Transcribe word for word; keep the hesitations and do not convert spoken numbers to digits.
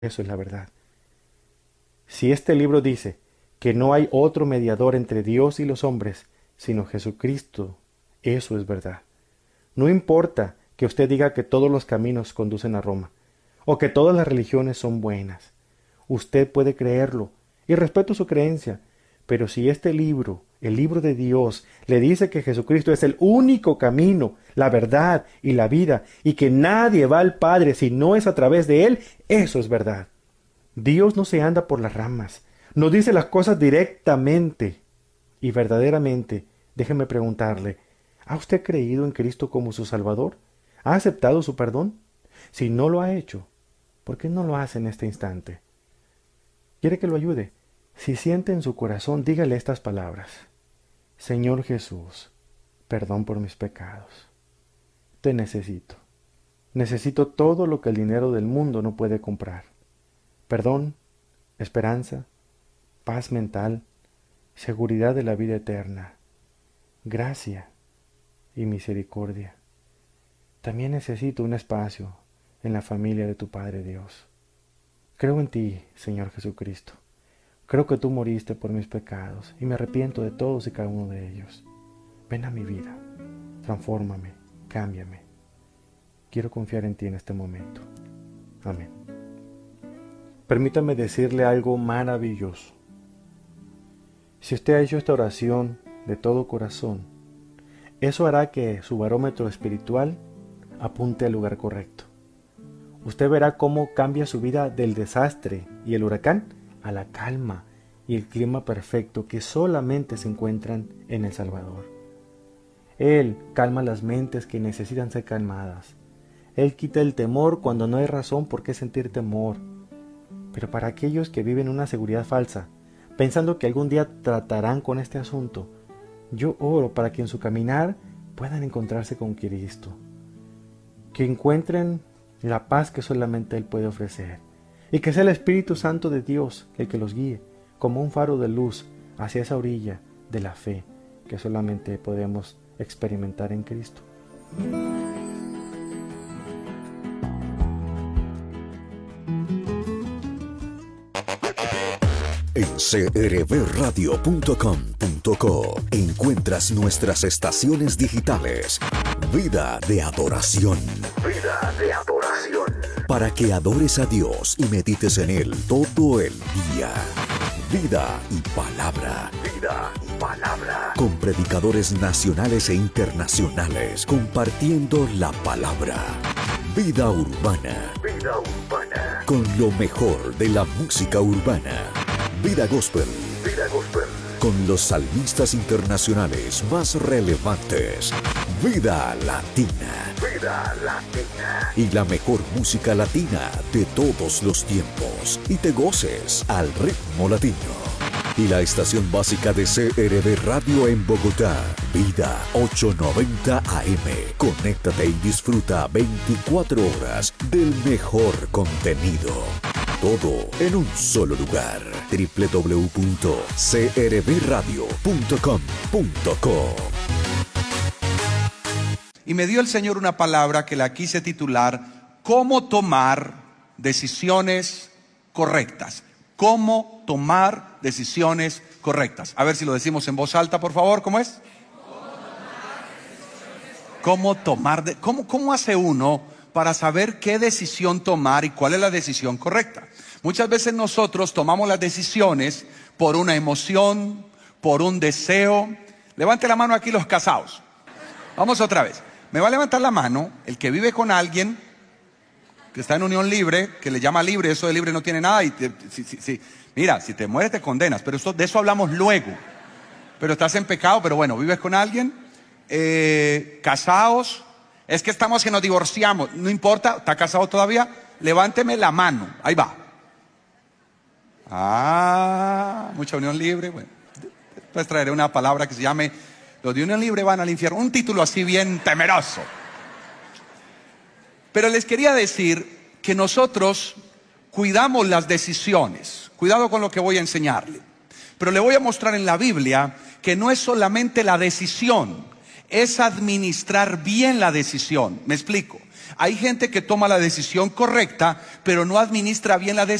Eso es la verdad. Si este libro dice que no hay otro mediador entre Dios y los hombres, sino Jesucristo, eso es verdad. No importa que usted diga que todos los caminos conducen a Roma, o que todas las religiones son buenas. Usted puede creerlo, y respeto su creencia, pero si este libro, el libro de Dios, le dice que Jesucristo es el único camino, la verdad y la vida, y que nadie va al Padre si no es a través de Él, eso es verdad. Dios no se anda por las ramas, nos dice las cosas directamente. Y verdaderamente, déjeme preguntarle, ¿ha usted creído en Cristo como su Salvador? ¿Ha aceptado su perdón? Si no lo ha hecho, ¿por qué no lo hace en este instante? ¿Quiere que lo ayude? Si siente en su corazón, dígale estas palabras. Señor Jesús, perdón por mis pecados. Te necesito. Necesito todo lo que el dinero del mundo no puede comprar. Perdón, esperanza, paz mental, seguridad de la vida eterna, gracia y misericordia. También necesito un espacio en la familia de tu Padre Dios. Creo en ti, Señor Jesucristo. Creo que tú moriste por mis pecados y me arrepiento de todos y cada uno de ellos. Ven a mi vida, transfórmame, cámbiame. Quiero confiar en ti en este momento. Amén. Permítame decirle algo maravilloso. Si usted ha hecho esta oración de todo corazón, eso hará que su barómetro espiritual apunte al lugar correcto. Usted verá cómo cambia su vida del desastre y el huracán a la calma y el clima perfecto que solamente se encuentran en El Salvador. Él calma las mentes que necesitan ser calmadas. Él quita el temor cuando no hay razón por qué sentir temor. Pero para aquellos que viven una seguridad falsa, pensando que algún día tratarán con este asunto, yo oro para que en su caminar puedan encontrarse con Cristo, que encuentren la paz que solamente Él puede ofrecer, y que sea el Espíritu Santo de Dios el que los guíe, como un faro de luz hacia esa orilla de la fe que solamente podemos experimentar en Cristo. En c r b radio punto com punto co encuentras nuestras estaciones digitales. Vida de adoración. Vida de adoración. Para que adores a Dios y medites en Él todo el día. Vida y palabra. Vida y palabra. Con predicadores nacionales e internacionales compartiendo la palabra. Vida urbana. Vida urbana. Con lo mejor de la música urbana. Vida Gospel. Vida Gospel. Con los salmistas internacionales más relevantes. Vida Latina. Vida Latina. Y la mejor música latina de todos los tiempos. Y te goces al ritmo latino. Y la estación básica de C R B Radio en Bogotá. Vida ochocientos noventa A M. Conéctate y disfruta veinticuatro horas del mejor contenido. Todo en un solo lugar. doble u doble u doble u punto c r b radio punto com punto co. Y me dio el Señor una palabra que la quise titular ¿Cómo tomar decisiones correctas? ¿Cómo tomar decisiones correctas? A ver si lo decimos en voz alta, por favor. ¿Cómo es? ¿Cómo tomar? De, cómo, ¿Cómo hace uno para saber qué decisión tomar y cuál es la decisión correcta? Muchas veces nosotros tomamos las decisiones por una emoción, por un deseo. Levante la mano aquí los casados. Vamos otra vez. Me va a levantar la mano el que vive con alguien que está en unión libre, que le llama libre. Eso de libre no tiene nada. Y te, si, si, si, mira, si te mueres te condenas. Pero esto, de eso hablamos luego. Pero estás en pecado, pero bueno, vives con alguien. Eh, casados. Es que estamos que nos divorciamos. No importa, ¿está casado todavía? Levánteme la mano. Ahí va. Ah, mucha unión libre. Bueno, después traeré una palabra que se llame los de unión libre van al infierno. Un título así bien temeroso. Pero les quería decir que nosotros cuidamos las decisiones. Cuidado con lo que voy a enseñarle. Pero le voy a mostrar en la Biblia que no es solamente la decisión, es administrar bien la decisión. Me explico. Hay gente que toma la decisión correcta, pero no administra bien la decisión.